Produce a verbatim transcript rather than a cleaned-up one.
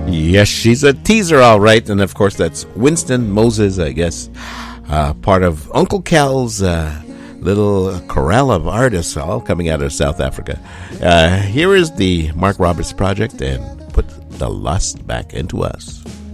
Yes, she's a teaser, all right. And of course, that's Winston Moses, I guess, uh, part of Uncle Cal's uh, little chorale of artists, all coming out of South Africa. Uh, here is the Mark Roberts Project, and Put the Lust Back Into Us.